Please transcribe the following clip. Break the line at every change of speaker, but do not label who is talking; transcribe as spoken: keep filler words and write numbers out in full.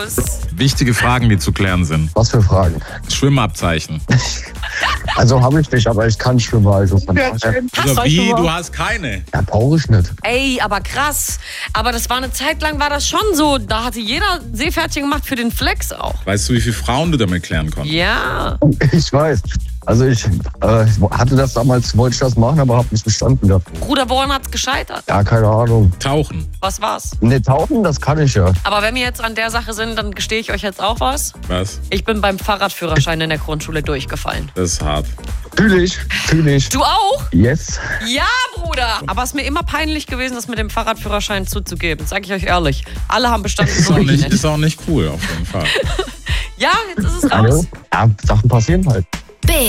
raus.
Wichtige Fragen, die zu klären sind.
Was für Fragen?
Schwimmabzeichen.
Also habe ich nicht, aber ich kann schwimmen. Also von daher.
Hast
Also
du euch
wie,
schon
du
mal-
hast keine?
Ja, brauche ich nicht.
Ey, aber krass. Aber das war eine Zeit lang, war das schon so. Da hatte jeder Seepferdchen gemacht für den Flex auch.
Weißt du, wie viele Frauen du damit klären konntest?
Ja.
Ich weiß. Also ich äh, hatte das damals, wollte ich das machen, aber habe nicht bestanden gehabt.
Bruder, woran hat's gescheitert?
Ja, keine Ahnung.
Tauchen.
Was war's?
Ne, tauchen, das kann ich ja.
Aber wenn wir jetzt an der Sache sind, dann gestehe ich euch jetzt auch was.
Was?
Ich bin beim Fahrradführerschein in der Grundschule durchgefallen.
Das ist hart.
Fühl ich, fühl ich.
Du auch?
Yes.
Ja, Bruder. Aber es ist mir immer peinlich gewesen, das mit dem Fahrradführerschein zuzugeben. Sag ich euch ehrlich. Alle haben bestanden,
Ist
nur
auch
ich
nicht,
nicht.
ist auch nicht cool, auf jeden Fall.
Ja, jetzt ist es
Also,
raus.
ja, Sachen passieren halt.
Big